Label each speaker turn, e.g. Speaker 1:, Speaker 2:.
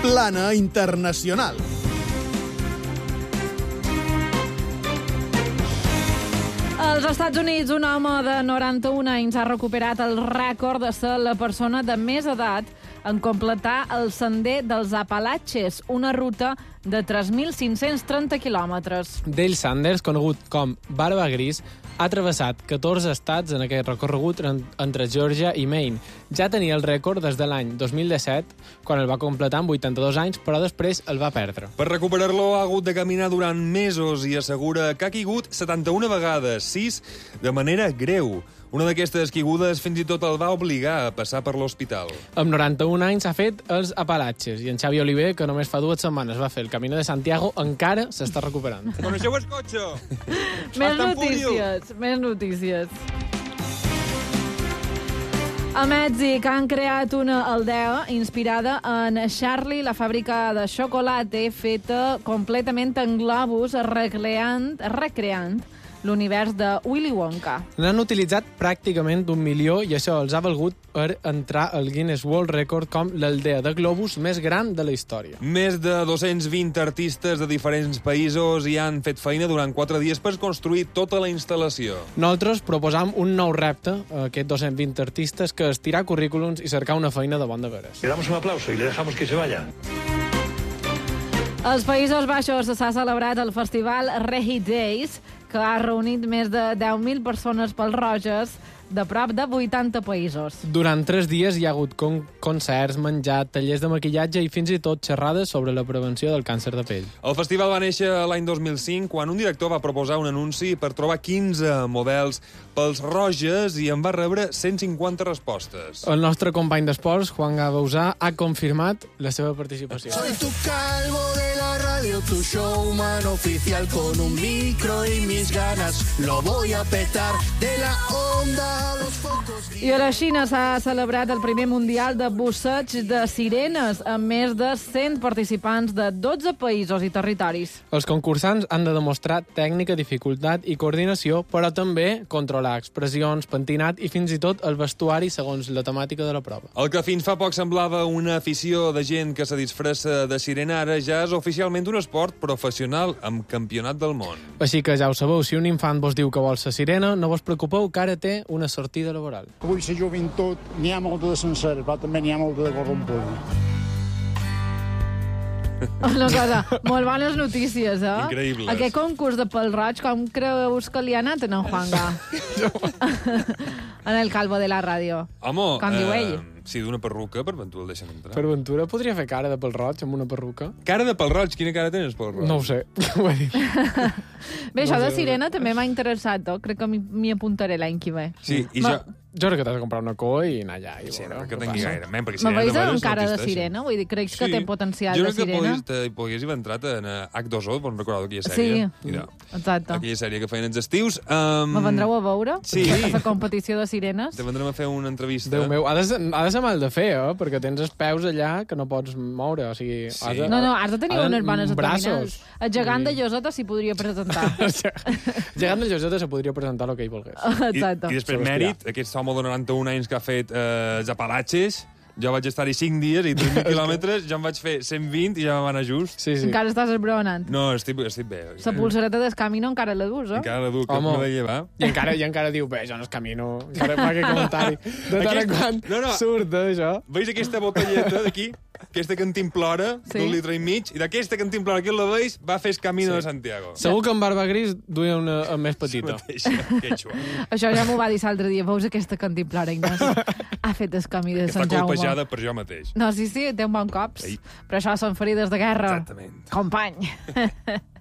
Speaker 1: Plana Internacional.
Speaker 2: Als Estats Units, un home de 91 anys ha recuperat el rècord de ser la persona de més edat en completar el sender dels Apalatxes, una ruta de 3.530 quilòmetres.
Speaker 3: Dale Sanders, conegut com Barba Gris, ha travessat 14 estats en aquest recorregut entre Georgia i Maine. Ja tenia el rècord des de l'any 2017, quan el va completar amb 82 anys, però després el va perdre.
Speaker 4: Per recuperar-lo ha hagut de caminar durant mesos i assegura que ha caigut 71 vegades, 6 de manera greu. Una d'aquestes caigudes fins i tot el va obligar a passar per l'hospital.
Speaker 3: Amb 91 anys ha fet els Apalatxes i en Xavi Oliver, que només fa 2 setmanes va fer el Camino de Santiago, encara s'està recuperant.
Speaker 4: Coneixeu el cotxe?
Speaker 2: Més notícies. A Mèxic han creat una aldea inspirada en Charlie, la fàbrica de xocolata feta completament en globus, recreant l'univers de Willy Wonka.
Speaker 3: N'han utilitzat pràcticament 1 milió i això els ha valgut per entrar al Guinness World Record com l'aldea de globus més gran de la història.
Speaker 4: Més de 220 artistes de diferents països hi han fet feina durant 4 dies per construir tota la instal·lació.
Speaker 3: Nosaltres proposam un nou repte a aquests 220 artistes, que és tirar currículums i cercar una feina de bon de veres.
Speaker 5: Le damos un aplauso y le dejamos que se vaya.
Speaker 2: Als Països Baixos s'ha celebrat el festival Reggae Days, que ha reunit més de 10.000 persones pèl-roges de prop de 80 països.
Speaker 3: Durant 3 dies hi ha hagut concerts, menjar, tallers de maquillatge i fins i tot xerrades sobre la prevenció del càncer de pell.
Speaker 4: El festival va néixer l'any 2005, quan un director va proposar un anunci per trobar 15 models pels roges i en va rebre 150 respostes.
Speaker 3: El nostre company d'esports, Juan Gabausà, ha confirmat la seva participació.
Speaker 6: Soy tu calvo de la radio, tu showman oficial, con un micro y mis ganas lo voy a petar de la onda.
Speaker 2: I a la Xina s'ha celebrat el primer mundial de busseig de sirenes, amb més de 100 participants de 12 països i territoris.
Speaker 3: Els concursants han de demostrar tècnica, dificultat i coordinació, però també controlar expressions, pentinat i fins i tot el vestuari segons la temàtica de la prova.
Speaker 4: El que fins fa poc semblava una afició de gent que se disfressa de sirena, ara ja és oficialment un esport professional amb campionat del món.
Speaker 3: Així que ja ho sabeu, si un infant vos diu que vol ser sirena, no vos preocupeu, que ara té una sortida laboral.
Speaker 7: Avui la joventut n'hi ha molta de sencera, però també n'hi ha molta de corrompuda.
Speaker 2: Una cosa, molt bones notícies, eh?
Speaker 4: Increïbles.
Speaker 2: Aquest concurs de pèl-roig, com creus que li ha anat en Juanga? En el calvo de la ràdio.
Speaker 4: Home,
Speaker 2: Com diu ell?
Speaker 4: si d'una perruca, per ventura el deixen entrar.
Speaker 3: Per ventura podria fer cara de pèl-roig amb una perruca?
Speaker 4: Cara de pèl-roig? Quina cara tens, pèl-roig?
Speaker 3: No ho sé, ho he dit.
Speaker 2: Bé, això de sirena també m'ha interessat, crec que m'hi apuntaré l'any que ve.
Speaker 4: Sí, i
Speaker 3: Jo crec que t'has de comprar una coa i anar allà.
Speaker 4: Sí, no, que tingui gaire.
Speaker 2: Me veus amb cara de sirena? Vull dir, crec que té potencial de sirena?
Speaker 4: Jo crec que podries haver entrat en H2O, bon recordar aquella sèrie.
Speaker 2: Sí, exacte.
Speaker 4: Aquella sèrie que feien els estius.
Speaker 2: Me vendreu a veure?
Speaker 4: Sí.
Speaker 2: A la competició de sirenes?
Speaker 4: Te vendrem a fer una entrevista.
Speaker 3: Déu meu, ha de ser mal de fer, perquè tens els peus allà que no pots moure, o sigui...
Speaker 4: Sí.
Speaker 2: No, has de tenir unes bones abdominals. El gegant de Lloseta s'hi podria presentar.
Speaker 3: Gegant de Lloseta se podria presentar el que ell volgués.
Speaker 2: Exacte.
Speaker 4: I després mèrit, aquest home de 91 anys que ha fet els Apalatxes, jo vaig estar-hi 5 dies i 3.000 quilòmetres, ja em vaig fer 120 i ja vam anar just.
Speaker 3: Sí.
Speaker 2: Encara estàs esbronant.
Speaker 4: No, estic bé.
Speaker 2: La pulsereta del Camino encara la dus,
Speaker 4: Encara la du, que me la lleva.
Speaker 3: I encara diu, bé, jo no és Camino. Encara fa aquest comentari. De tant en quant surt d'això.
Speaker 4: Veus aquesta botelleta d'aquí? Aquesta cantimplora, d'un litre i mig, i d'aquesta cantimplora que la veus va fer el Camino de Santiago.
Speaker 3: Segur que en Barba Gris duia una més petita.
Speaker 2: Això ja m'ho va dir l'altre dia. Veus aquesta cantimplora, Ignasi? Ha fet el Camí de Sant Jaume.
Speaker 4: Està colpejada per jo mateix.
Speaker 2: No, sí, té un bon cops. Però això són ferides de guerra.
Speaker 4: Exactament.
Speaker 2: Company.